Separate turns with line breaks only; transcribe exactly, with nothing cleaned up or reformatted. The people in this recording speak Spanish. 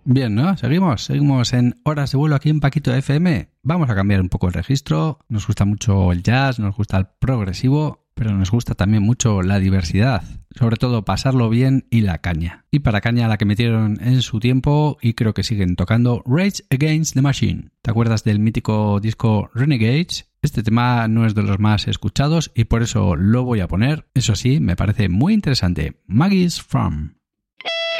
Bien, ¿no? Seguimos, seguimos en Horas de Vuelo aquí en Paquito F M. Vamos a cambiar un poco el registro. Nos gusta mucho el jazz, nos gusta el progresivo, pero nos gusta también mucho la diversidad. Sobre todo pasarlo bien y la caña. Y para caña la que metieron en su tiempo y creo que siguen tocando, Rage Against the Machine. ¿Te acuerdas del mítico disco Renegades? Este tema no es de los más escuchados y por eso lo voy a poner. Eso sí, me parece muy interesante. Maggie's Farm.